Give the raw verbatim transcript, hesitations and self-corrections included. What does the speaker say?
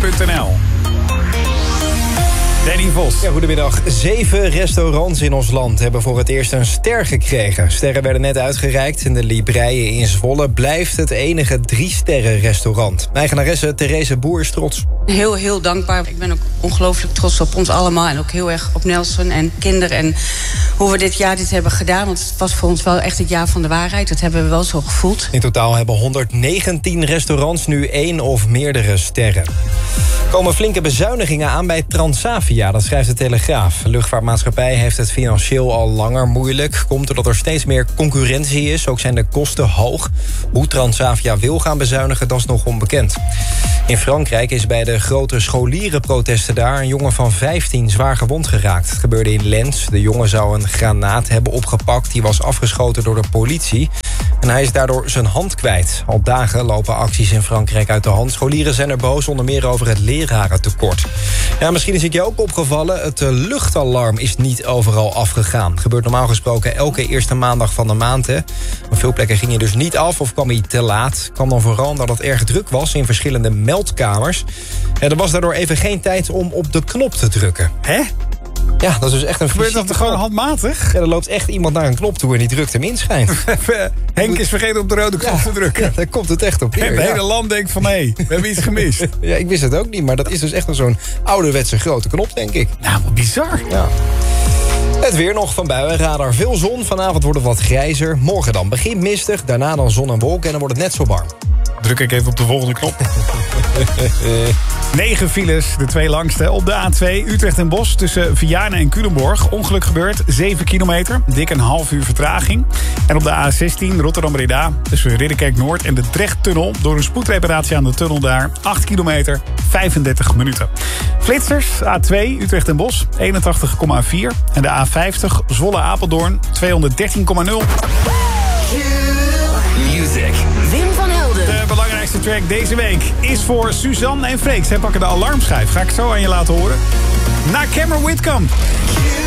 punt n l. Danny Vos. Ja, goedemiddag. Zeven restaurants in ons land hebben voor het eerst een ster gekregen. Sterren werden net uitgereikt en de Libreien in Zwolle blijft het enige drie-sterren restaurant. Eigenaresse Therese Boer is trots. Heel, heel dankbaar. Ik ben ook ongelooflijk trots op ons allemaal. En ook heel erg op Nelson en kinderen. En hoe we dit jaar dit hebben gedaan. Want het was voor ons wel echt het jaar van de waarheid. Dat hebben we wel zo gevoeld. In totaal hebben honderdnegentien restaurants nu één of meerdere sterren. Er komen flinke bezuinigingen aan bij Transavia, dat schrijft de Telegraaf. De luchtvaartmaatschappij heeft het financieel al langer moeilijk. Komt doordat er steeds meer concurrentie is. Ook zijn de kosten hoog. Hoe Transavia wil gaan bezuinigen, dat is nog onbekend. In Frankrijk is bij de grote scholierenprotesten daar een jongen van vijftien zwaar gewond geraakt. Het gebeurde in Lens. De jongen zou een granaat hebben opgepakt. Die was afgeschoten door de politie. En hij is daardoor zijn hand kwijt. Al dagen lopen acties in Frankrijk uit de hand. Scholieren zijn er boos, onder meer over het lerarentekort. Ja, misschien is het je ook opgevallen. Het luchtalarm is niet overal afgegaan. Het gebeurt normaal gesproken elke eerste maandag van de maand. Hè. Op veel plekken ging hij dus niet af of kwam hij te laat. Kwam dan vooral omdat het erg druk was in verschillende meldkamers. En er was daardoor even geen tijd om op de knop te drukken. Hè? Ja, dat is dus echt een Gebeurt dat gewoon handmatig? Ja, er loopt echt iemand naar een knop toe en die drukt hem in, schijnt. Henk is vergeten op de rode knop ja, te drukken. Ja, daar komt het echt op neer. En het ja. hele land denkt van, hé, hey, we hebben iets gemist. Ja, ik wist het ook niet, maar dat is dus echt zo'n ouderwetse grote knop, denk ik. Nou, wat bizar. Ja. Het weer nog van buienradar. Veel zon, vanavond wordt het wat grijzer. Morgen dan begint mistig, daarna dan zon en wolken en dan wordt het net zo warm. Druk ik even op de volgende knop. Negen files, de twee langste. Op de A twee Utrecht en Bosch tussen Vianen en Culemborg. Ongeluk gebeurd, zeven kilometer. Dik een half uur vertraging. En op de A zestien Rotterdam-Breda tussen Ridderkerk Noord en de Drechttunnel. Door een spoedreparatie aan de tunnel daar. acht kilometer, vijfendertig minuten. Flitsers, A twee Utrecht en Bosch, eenentachtig komma vier. En de A vijftig Zwolle-Apeldoorn, tweehonderddertien komma nul. Music. Wim van Helden. De belangrijkste track deze week is voor Suzanne en Freek. Zij pakken de alarmschijf. Ga ik zo aan je laten horen. Na Cameron Whitcomb.